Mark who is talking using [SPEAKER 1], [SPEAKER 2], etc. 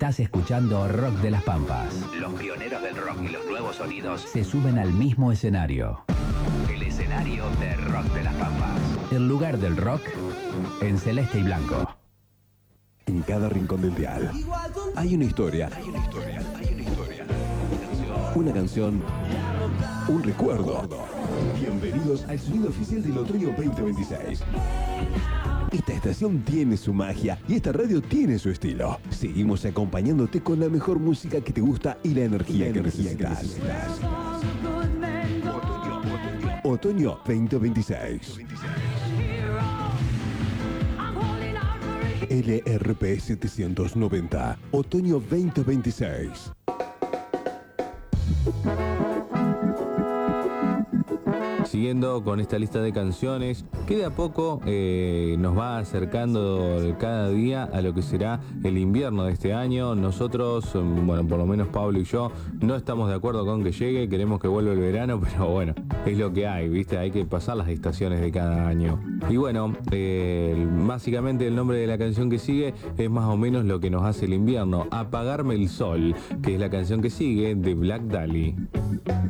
[SPEAKER 1] Estás escuchando Rock de las Pampas. Los pioneros del rock y los nuevos sonidos se suben al mismo escenario. El escenario de Rock de las Pampas. El lugar del rock en celeste y blanco.
[SPEAKER 2] En cada rincón del dial hay una historia. Una canción. Un recuerdo. Bienvenidos al sonido oficial del Otoño 2026. Esta estación tiene su magia y esta radio tiene su estilo. Seguimos acompañándote con la mejor música que te gusta y la energía que necesitas. Otoño 2026. LRP 790. Otoño 2026.
[SPEAKER 3] Siguiendo con esta lista de canciones que de a poco nos va acercando cada día a lo que será el invierno de este año. Nosotros, bueno, por lo menos Pablo y yo, no estamos de acuerdo con que llegue, queremos que vuelva el verano, pero bueno, es lo que hay, ¿viste? Hay que pasar las estaciones de cada año. Y bueno, básicamente el nombre de la canción que sigue es más o menos lo que nos hace el invierno, Apagarme el Sol, que es la canción que sigue de Black Dahlia.